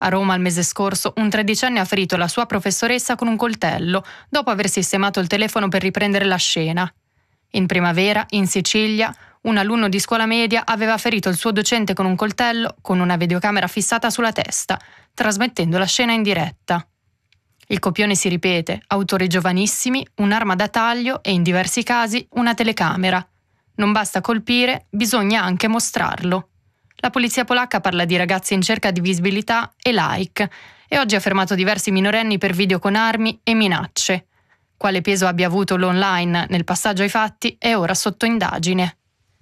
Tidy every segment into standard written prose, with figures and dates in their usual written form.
A Roma il mese scorso un tredicenne ha ferito la sua professoressa con un coltello dopo aver sistemato il telefono per riprendere la scena. In primavera, in Sicilia, un alunno di scuola media aveva ferito il suo docente con un coltello con una videocamera fissata sulla testa, trasmettendo la scena in diretta. Il copione si ripete, autori giovanissimi, un'arma da taglio e in diversi casi una telecamera. Non basta colpire, bisogna anche mostrarlo. La polizia polacca parla di ragazzi in cerca di visibilità e like e oggi ha fermato diversi minorenni per video con armi e minacce. Quale peso abbia avuto l'online nel passaggio ai fatti è ora sotto indagine.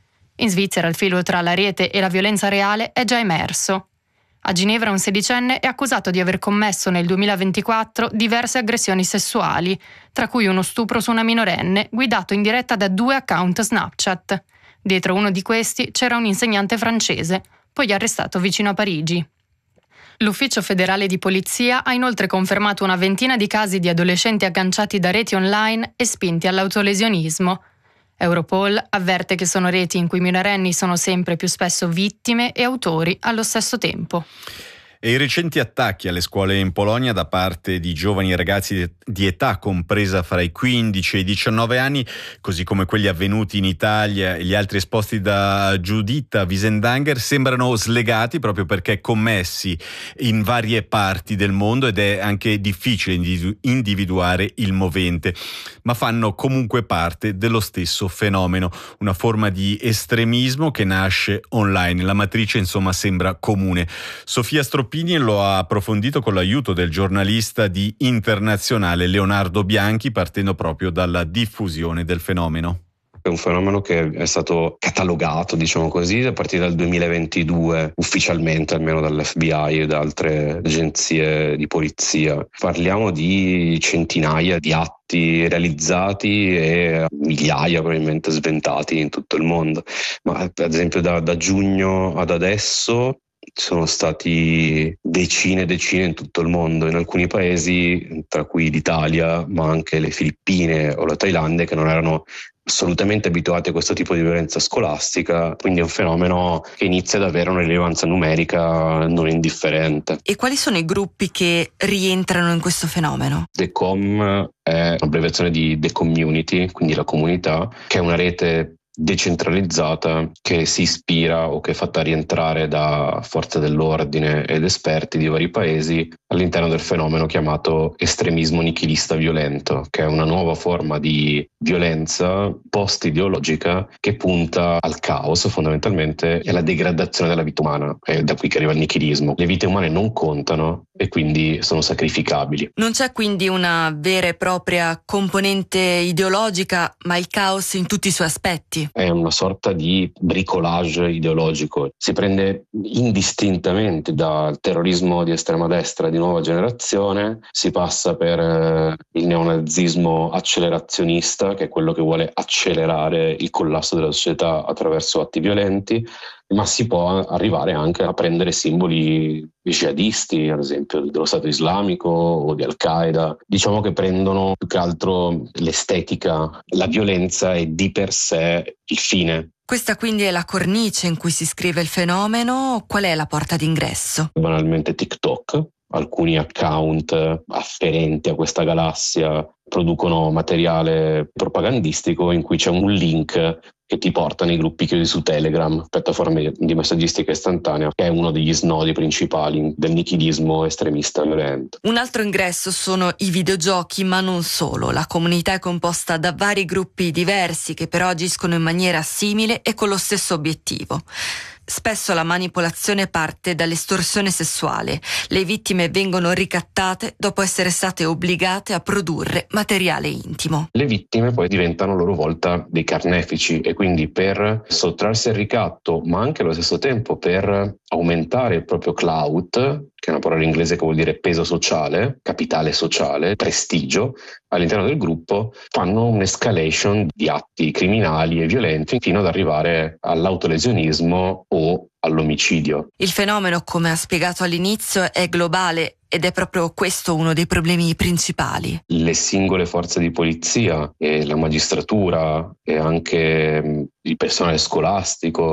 In Svizzera il filo tra la rete e la violenza reale è già emerso. A Ginevra un sedicenne è accusato di aver commesso nel 2024 diverse aggressioni sessuali, tra cui uno stupro su una minorenne guidato in diretta da 2 account Snapchat. Dietro uno di questi c'era un insegnante francese, poi arrestato vicino a Parigi. L'Ufficio federale di polizia ha inoltre confermato una ventina di casi di adolescenti agganciati da reti online e spinti all'autolesionismo. Europol avverte che sono reti in cui i minorenni sono sempre più spesso vittime e autori allo stesso tempo. E i recenti attacchi alle scuole in Polonia da parte di giovani ragazzi di età compresa fra i 15 e i 19 anni, così come quelli avvenuti in Italia e gli altri esposti da Judita Wiesendanger, sembrano slegati proprio perché commessi in varie parti del mondo ed è anche difficile individuare il movente, ma fanno comunque parte dello stesso fenomeno, una forma di estremismo che nasce online. La matrice insomma sembra comune. Sofia Stropini lo ha approfondito con l'aiuto del giornalista di Internazionale Leonardo Bianchi, partendo proprio dalla diffusione del fenomeno. È un fenomeno che è stato catalogato, diciamo così, a partire dal 2022, ufficialmente, almeno dall'FBI e da altre agenzie di polizia. Parliamo di centinaia di atti realizzati e migliaia probabilmente sventati in tutto il mondo. Ma ad esempio da giugno ad adesso sono stati decine in tutto il mondo, in alcuni paesi, tra cui l'Italia, ma anche le Filippine o la Thailandia, che non erano assolutamente abituati a questo tipo di violenza scolastica, quindi è un fenomeno che inizia ad avere una rilevanza numerica non indifferente. E quali sono i gruppi che rientrano in questo fenomeno? The.com è un'abbreviazione di The Community, quindi la comunità, che è una rete decentralizzata che si ispira o che è fatta rientrare da forze dell'ordine ed esperti di vari paesi all'interno del fenomeno chiamato estremismo nichilista violento, che è una nuova forma di violenza post-ideologica che punta al caos fondamentalmente e alla degradazione della vita umana. È da qui che arriva il nichilismo. Le vite umane non contano e quindi sono sacrificabili. Non c'è quindi una vera e propria componente ideologica, ma il caos in tutti i suoi aspetti. È una sorta di bricolage ideologico. Si prende indistintamente dal terrorismo di estrema destra di nuova generazione, si passa per il neonazismo accelerazionista, che è quello che vuole accelerare il collasso della società attraverso atti violenti, ma si può arrivare anche a prendere simboli jihadisti, ad esempio dello Stato islamico o di Al-Qaeda. Diciamo che prendono più che altro l'estetica. La violenza è di per sé il fine. Questa quindi è la cornice in cui si scrive il fenomeno. Qual è la porta d'ingresso? Banalmente TikTok. Alcuni account afferenti a questa galassia producono materiale propagandistico in cui c'è un link che ti porta nei gruppi chiusi su Telegram, piattaforme di messaggistica istantanea, che è uno degli snodi principali del nichilismo estremista violento. Un altro ingresso sono i videogiochi, ma non solo. La comunità è composta da vari gruppi diversi che però agiscono in maniera simile e con lo stesso obiettivo. Spesso la manipolazione parte dall'estorsione sessuale. Le vittime vengono ricattate dopo essere state obbligate a produrre materiale intimo. Le vittime poi diventano a loro volta dei carnefici e quindi per sottrarsi al ricatto, ma anche allo stesso tempo per aumentare il proprio clout, che è una parola inglese che vuol dire peso sociale, capitale sociale, prestigio, all'interno del gruppo, fanno un'escalation di atti criminali e violenti fino ad arrivare all'autolesionismo o all'omicidio. Il fenomeno, come ha spiegato all'inizio, è globale ed è proprio questo uno dei problemi principali. Le singole forze di polizia e la magistratura e anche il personale scolastico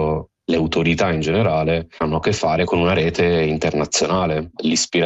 le autorità in generale hanno a che fare con una rete internazionale.